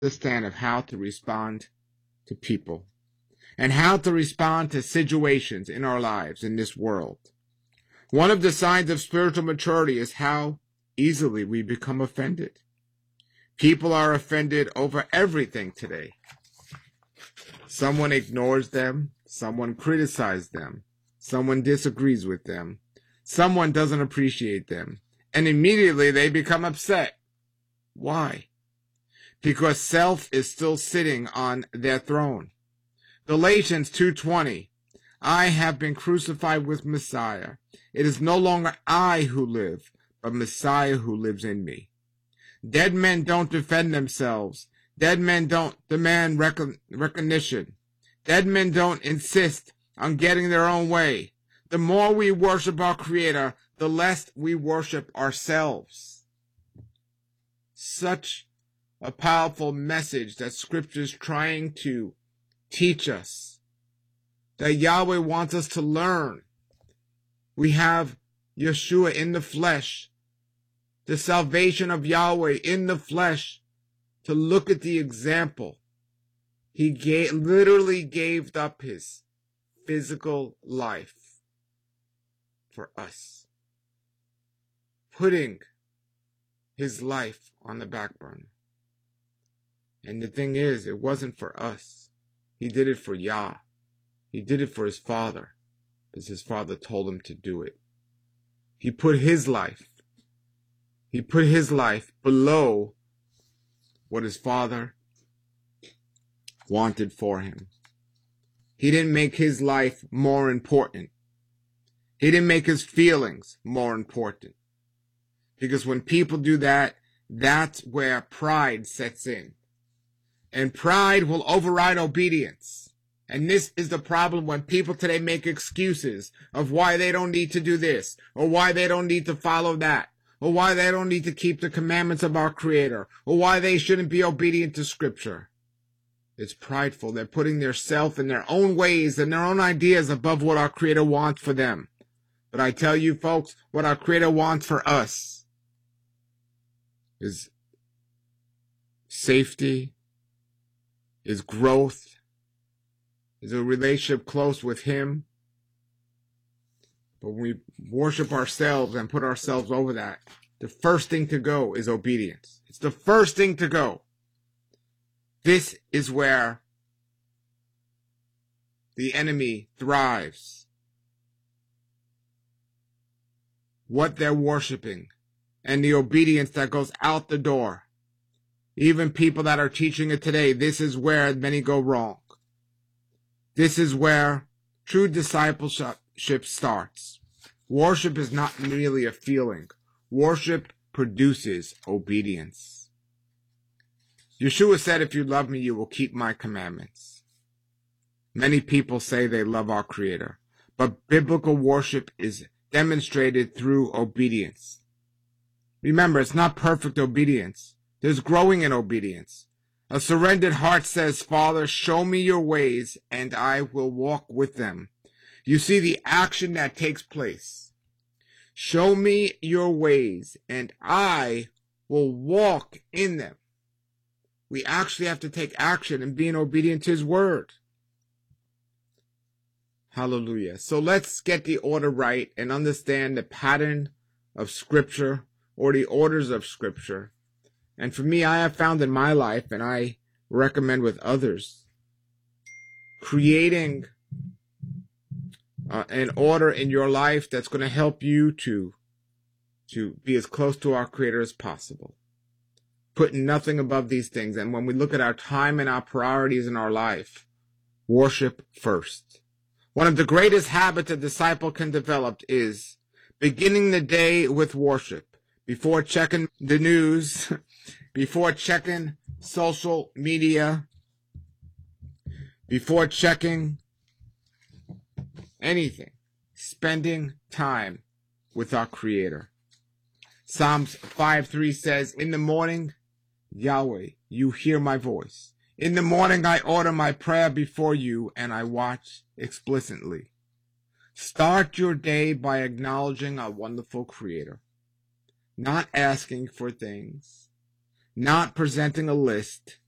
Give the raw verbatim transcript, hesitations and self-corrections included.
understand of how to respond to people and how to respond to situations in our lives in this world. One of the signs of spiritual maturity is how easily we become offended. People are offended over everything today. Someone ignores them, someone criticizes them, someone disagrees with them, someone doesn't appreciate them, and immediately they become upset. Why? Because self is still sitting on their throne. Galatians two twenty, I have been crucified with Messiah. It is no longer I who live, but Messiah who lives in me. Dead men don't defend themselves. Dead men don't demand recon- recognition. Dead men don't insist on getting their own way. The more we worship our Creator, the less we worship ourselves. Such a powerful message that Scripture is trying to teach us, that Yahweh wants us to learn. We have Yeshua in the flesh, the salvation of Yahweh in the flesh, to look at the example. He gave, literally gave up his physical life for us, putting his life on the back burner. And the thing is, it wasn't for us. He did it for Yah. He did it for his Father, because his Father told him to do it. He put his life, he put his life below what his Father wanted for him. He didn't make his life more important. He didn't make his feelings more important. Because when people do that, that's where pride sets in. And pride will override obedience. And this is the problem when people today make excuses of why they don't need to do this, or why they don't need to follow that, or why they don't need to keep the commandments of our Creator, or why they shouldn't be obedient to Scripture. It's prideful. They're putting their self and their own ways and their own ideas above what our Creator wants for them. But I tell you folks, what our Creator wants for us is safety, is growth, is a relationship close with Him. But when we worship ourselves and put ourselves over that, the first thing to go is obedience. It's the first thing to go. This is where the enemy thrives. What they're worshiping and the obedience that goes out the door. Even people that are teaching it today, this is where many go wrong. This is where true discipleship starts. Worship is not merely a feeling. Worship produces obedience. Yeshua said, if you love me, you will keep my commandments. Many people say they love our Creator, but biblical worship is demonstrated through obedience. Remember, it's not perfect obedience. There's growing in obedience. A surrendered heart says, Father, show me your ways, and I will walk with them. You see the action that takes place. Show me your ways, and I will walk in them. We actually have to take action and being obedient to His word. Hallelujah. So let's get the order right and understand the pattern of Scripture or the orders of Scripture. And for me, I have found in my life, and I recommend with others, creating uh, an order in your life that's going to help you to, to be as close to our Creator as possible. Putting nothing above these things. And when we look at our time and our priorities in our life, worship first. One of the greatest habits a disciple can develop is beginning the day with worship. Before checking the news, before checking social media, before checking anything, spending time with our Creator. Psalms five three says, in the morning, Yahweh, you hear my voice. In the morning I order my prayer before you, and I watch explicitly. Start your day by acknowledging our wonderful Creator. Not asking for things, not presenting a list,